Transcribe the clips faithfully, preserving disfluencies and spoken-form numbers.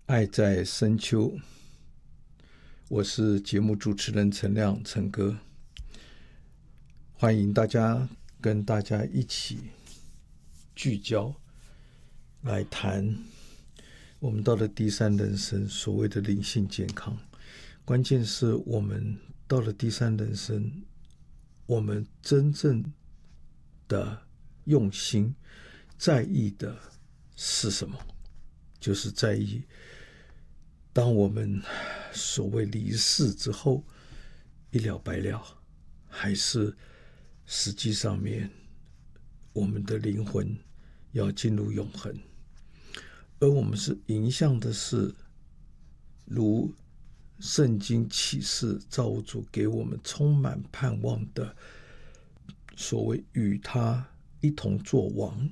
爱在深秋，我是节目主持人陈亮陈哥，欢迎大家跟大家一起聚焦来谈我们到了第三人生所谓的灵性健康。关键是我们到了第三人生，我们真正的用心在意的是什么？就是在意当我们所谓离世之后一了百了，还是实际上面我们的灵魂要进入永恒，而我们是迎向的是如圣经启示造物主给我们充满盼望的所谓与他一同作王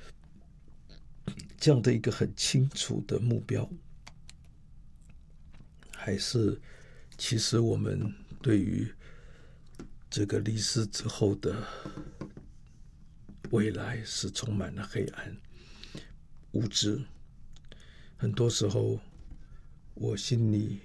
这样的一个很清楚的目标，还是其实我们对于这个离世之后的未来是充满了黑暗无知。很多时候我心里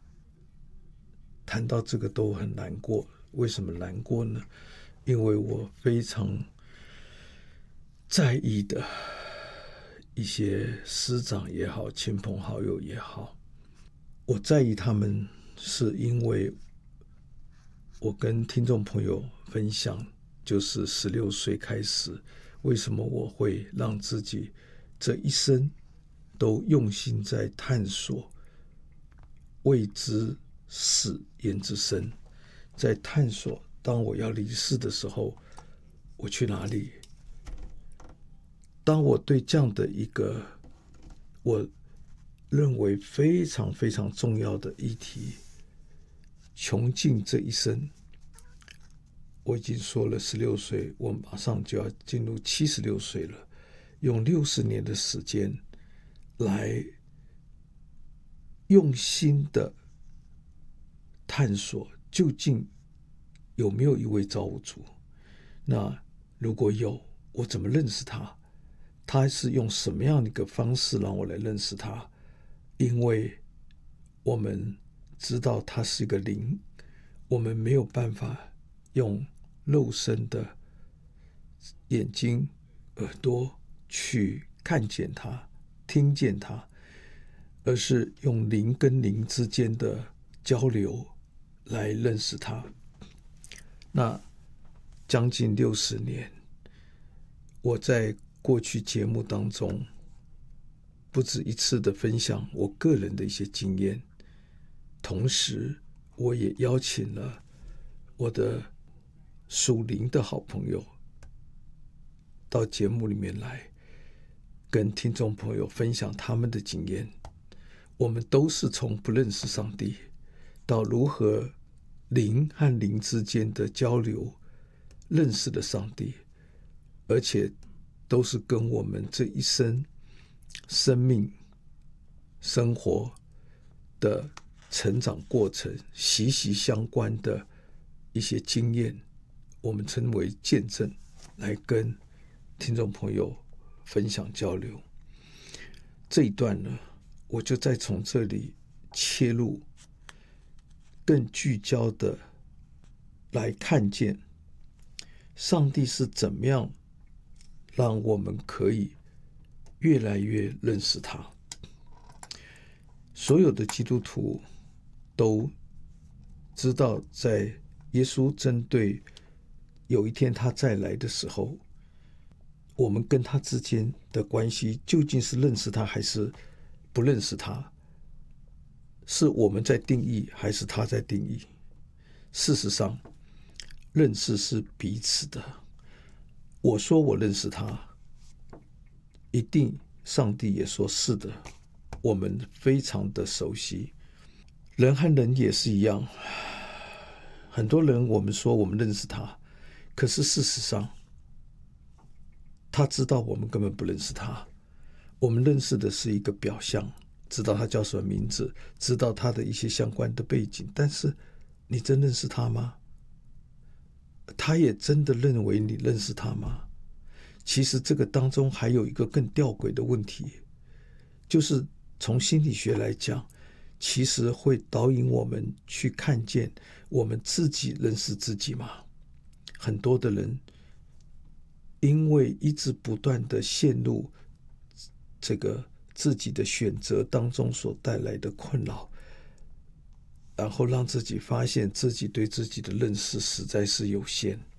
谈到这个都很难过。为什么难过呢？因为我非常在意的一些师长也好，亲朋好友也好，我在意他们是因为我跟听众朋友分享，就是十六岁开始，为什么我会让自己这一生都用心在探索未知始焉之深，在探索当我要离世的时候我去哪里。当我对这样的一个我认为非常非常重要的议题穷尽这一生，我已经说了十六岁，我马上就要进入七十六岁了，用六十年的时间来用心的探索究竟有没有一位造物主。那如果有，我怎么认识他？他是用什么样的一个方式让我来认识他？因为我们知道他是一个灵，我们没有办法用肉身的眼睛耳朵去看见他听见他，而是用灵跟灵之间的交流来认识他。那将近六十年，我在过去节目当中不止一次的分享我个人的一些经验，同时我也邀请了我的属灵的好朋友到节目里面来跟听众朋友分享他们的经验。我们都是从不认识上帝到如何灵和灵之间的交流认识了上帝，而且都是跟我们这一生生命生活的成长过程息息相关的一些经验，我们称为见证，来跟听众朋友分享交流。这一段呢，我就再从这里切入，更聚焦的来看见上帝是怎么样让我们可以越来越认识他。所有的基督徒都知道，在耶稣针对有一天他再来的时候，我们跟他之间的关系究竟是认识他还是不认识他，是我们在定义还是他在定义。事实上认识是彼此的，我说我认识他，一定上帝也说是的，我们非常的熟悉。人和人也是一样，很多人我们说我们认识他，可是事实上他知道我们根本不认识他。我们认识的是一个表象，知道他叫什么名字，知道他的一些相关的背景，但是你真认识他吗？他也真的认为你认识他吗？其实这个当中还有一个更吊诡的问题，就是从心理学来讲，其实会导引我们去看见我们自己认识自己吗？很多的人因为一直不断的陷入这个自己的选择当中所带来的困扰，然后让自己发现自己对自己的认识实在是有限。